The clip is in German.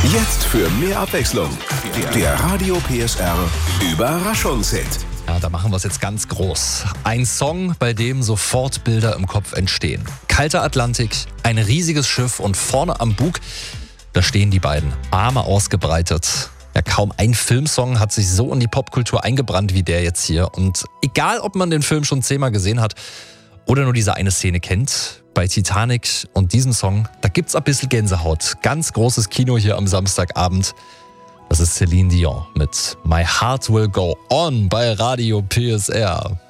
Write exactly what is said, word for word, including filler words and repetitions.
Jetzt für mehr Abwechslung. Der Radio P S R Überraschungshit. Ja, da machen wir es jetzt ganz groß. Ein Song, bei dem sofort Bilder im Kopf entstehen. Kalter Atlantik, ein riesiges Schiff und vorne am Bug, da stehen die beiden, Arme ausgebreitet. Ja, kaum ein Filmsong hat sich so in die Popkultur eingebrannt wie der jetzt hier. Und egal, ob man den Film schon zehnmal gesehen hat oder nur diese eine Szene kennt, bei Titanic und diesem Song, da gibt's ein bisschen Gänsehaut. Ganz großes Kino hier am Samstagabend. Das ist Celine Dion mit My Heart Will Go On bei Radio P S R.